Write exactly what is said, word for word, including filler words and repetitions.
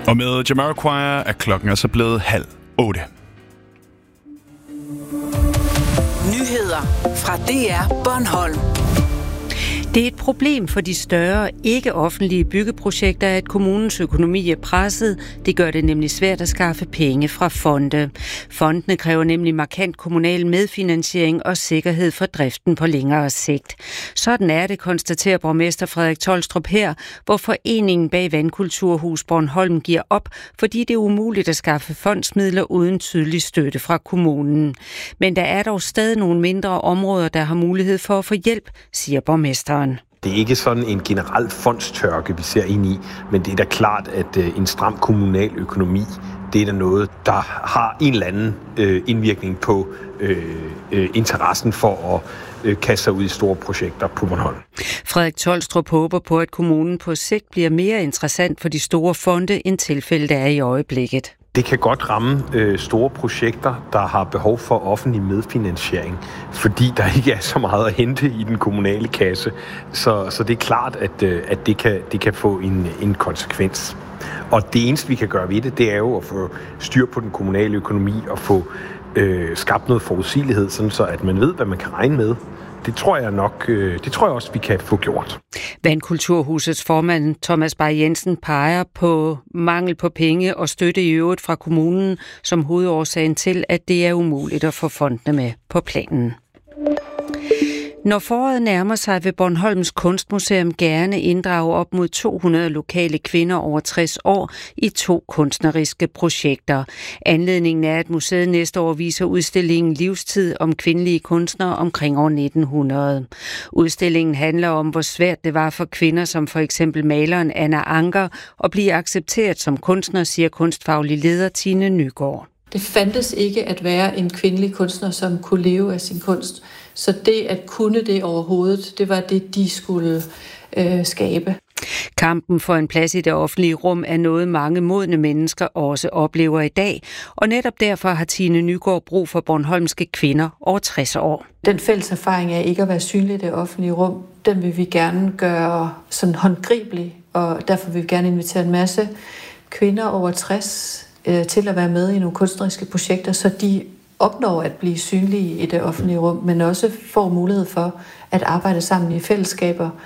Og med Jamiroquai er klokken altså blevet halv otte. Nyheder fra D R Bornholm. Det er et problem for de større, ikke-offentlige byggeprojekter, at kommunens økonomi er presset. Det gør det nemlig svært at skaffe penge fra fonde. Fondene kræver nemlig markant kommunal medfinansiering og sikkerhed for driften på længere sigt. Sådan er det, konstaterer borgmester Frederik Tolstrup her, hvor foreningen bag Vandkulturhus Bornholm giver op, fordi det er umuligt at skaffe fondsmidler uden tydelig støtte fra kommunen. Men der er dog stadig nogle mindre områder, der har mulighed for at få hjælp, siger borgmesteren. Det er ikke sådan en generel fondstørke, vi ser ind i, men det er da klart, at en stram kommunal økonomi, det er da noget, der har en eller anden øh, indvirkning på øh, øh, interessen for at øh, kaste sig ud i store projekter på Bornholm. Frederik Tolstrup håber på, at kommunen på sigt bliver mere interessant for de store fonde, end tilfældet er i øjeblikket. Det kan godt ramme øh, store projekter, der har behov for offentlig medfinansiering, fordi der ikke er så meget at hente i den kommunale kasse. Så, så det er klart, at, øh, at det, kan, det kan få en, en konsekvens. Og det eneste, vi kan gøre ved det, det er jo at få styr på den kommunale økonomi og få øh, skabt noget forudsigelighed, sådan så at man ved, hvad man kan regne med. Det tror jeg nok, det tror jeg også, vi kan få gjort. Vandkulturhusets formand Thomas Bay Jensen peger på mangel på penge og støtte i øvrigt fra kommunen som hovedårsagen til, at det er umuligt at få fondene med på planen. Når foråret nærmer sig, vil Bornholms Kunstmuseum gerne inddrage op mod to hundrede lokale kvinder over tres år i to kunstneriske projekter. Anledningen er, at museet næste år viser udstillingen Livstid om kvindelige kunstnere omkring år nitten hundrede. Udstillingen handler om, hvor svært det var for kvinder som for eksempel maleren Anna Anker at blive accepteret som kunstner, siger kunstfaglig leder Tine Nygaard. Det fandtes ikke at være en kvindelig kunstner, som kunne leve af sin kunst. Så det at kunne det overhovedet, det var det, de skulle øh, skabe. Kampen for en plads i det offentlige rum er noget, mange modne mennesker også oplever i dag. Og netop derfor har Tine Nygaard brug for bornholmske kvinder over tres år. Den fælles erfaring af ikke at være synlig i det offentlige rum, den vil vi gerne gøre sådan håndgribelig. Og derfor vil vi gerne invitere en masse kvinder over tres øh, til at være med i nogle kunstneriske projekter, så de opnår at blive synlige i det offentlige rum, men også får mulighed for at arbejde sammen i fællesskaber